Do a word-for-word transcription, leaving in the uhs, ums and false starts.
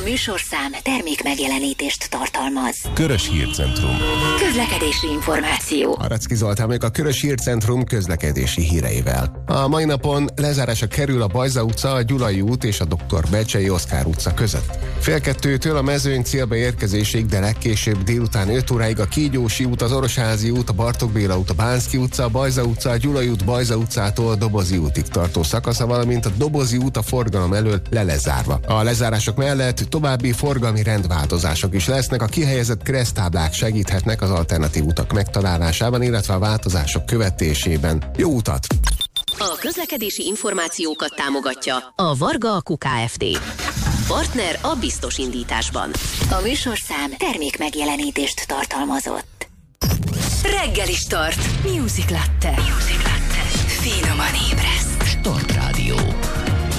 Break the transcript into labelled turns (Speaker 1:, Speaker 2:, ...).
Speaker 1: műsorszám termék megjelenítést tartalmaz.
Speaker 2: Körös Hírcentrum.
Speaker 1: Közlekedési információ.
Speaker 3: Aracki Zoltán vagyok a Körös Hírcentrum közlekedési híreivel. A mai napon lezárásra kerül a Bajza utca, a Gyulai út és a doktor Becsei Oszkár utca között. Fél kettőtől a Mezőny célba érkezésig, de legkésőbb délután öt óráig a Kígyósi út, az Orosházi út, a Bartók Béla út, a Bánszky utca, a Bajza utca, a Gyulai út, Bajza utcától a Dobozi útig tartó szakasza, valamint a Dobozi út a forgalom elől le lezárva. A lezárások mellett további forgalmi rendváltozások is lesznek, a kihelyezett kereszttáblák segíthetnek az alternatív utak megtalálásában, illetve a változások követésében. Jó utat!
Speaker 4: A közlekedési információkat támogatja a Varga Akku Kft. Partner a biztos indításban.
Speaker 1: A műsorszám termék megjelenítést tartalmazott.
Speaker 4: Reggeli Start. Music Latte. Music Latte. Finoman ébreszt.
Speaker 2: Start.